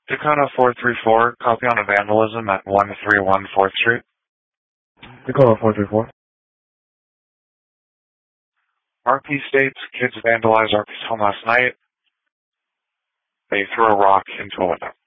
Dakota 434, copy on a vandalism at 131 4th Street. Dakota 434. RP states kids vandalized RP's home last night. They threw a rock into a window.